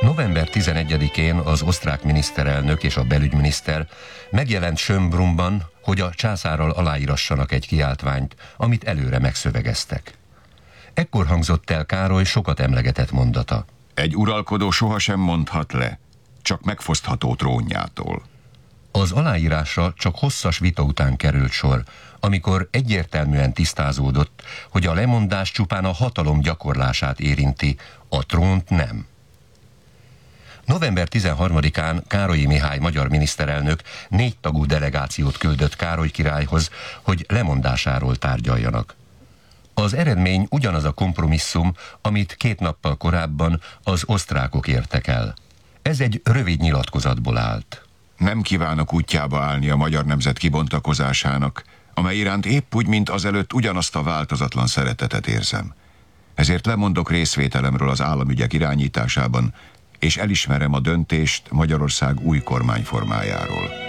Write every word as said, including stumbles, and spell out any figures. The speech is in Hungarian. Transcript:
november tizenegyedikén az osztrák miniszterelnök és a belügyminiszter megjelent Schönbrunn-ban, hogy a császárral aláírassanak egy kiáltványt, amit előre megszövegeztek. Ekkor hangzott el Károly sokat emlegetett mondata. Egy uralkodó sohasem mondhat le, csak megfosztható trónjától. Az aláírásra csak hosszas vita után került sor, amikor egyértelműen tisztázódott, hogy a lemondás csupán a hatalom gyakorlását érinti, a trónt nem. november tizenharmadikán Károlyi Mihály magyar miniszterelnök négy tagú delegációt küldött Károly királyhoz, hogy lemondásáról tárgyaljanak. Az eredmény ugyanaz a kompromisszum, amit két nappal korábban az osztrákok értek el. Ez egy rövid nyilatkozatból állt. Nem kívánok útjába állni a magyar nemzet kibontakozásának, amely iránt épp úgy, mint azelőtt ugyanazt a változatlan szeretetet érzem. Ezért lemondok részvételemről az államügyek irányításában, és elismerem a döntést Magyarország új kormányformájáról.